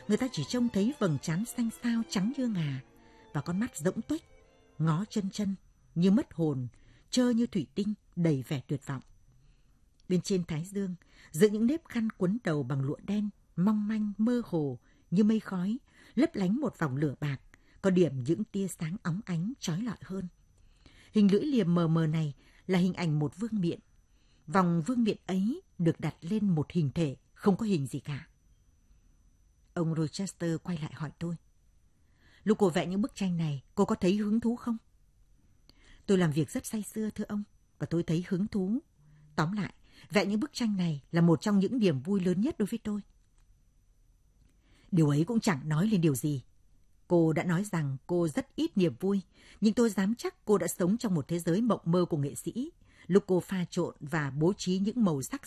người ta chỉ trông thấy vầng trán xanh xao trắng như ngà và con mắt rỗng tuếch, ngó chân chân như mất hồn, trơ như thủy tinh, đầy vẻ tuyệt vọng. Bên trên thái dương, giữa những nếp khăn quấn đầu bằng lụa đen, mong manh mơ hồ như mây khói, lấp lánh một vòng lửa bạc, có điểm những tia sáng óng ánh chói lọi hơn. Hình lưỡi liềm mờ mờ này là hình ảnh một vương miện. Vòng vương miện ấy được đặt lên một hình thể không có hình gì cả. Ông Rochester quay lại hỏi tôi. Lúc cô vẽ những bức tranh này, cô có thấy hứng thú không? Tôi làm việc rất say sưa thưa ông, và tôi thấy hứng thú. Tóm lại, vẽ những bức tranh này là một trong những niềm vui lớn nhất đối với tôi. Điều ấy cũng chẳng nói lên điều gì. Cô đã nói rằng cô rất ít niềm vui, nhưng tôi dám chắc cô đã sống trong một thế giới mộng mơ của nghệ sĩ, lúc cô pha trộn và bố trí những màu sắc